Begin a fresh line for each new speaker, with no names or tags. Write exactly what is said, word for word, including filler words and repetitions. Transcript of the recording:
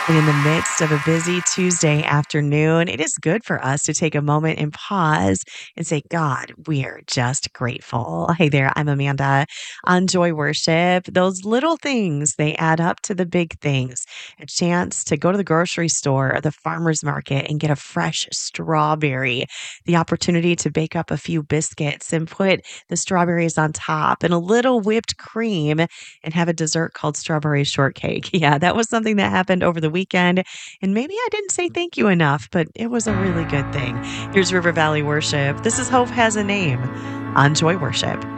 And in the midst of a busy Tuesday afternoon, it is good for us to take a moment and pause and say, God, we are just grateful. Hey there, I'm Amanda on Joy Worship. Those little things, they add up to the big things. A chance to go to the grocery store or the farmer's market and get a fresh strawberry, the opportunity to bake up a few biscuits and put the strawberries on top and a little whipped cream and have a dessert called strawberry shortcake. Yeah, that was something that happened over the weekend. And maybe I didn't say thank you enough, but it was a really good thing. Here's River Valley Worship. This is Hope Has a Name on Joy Worship.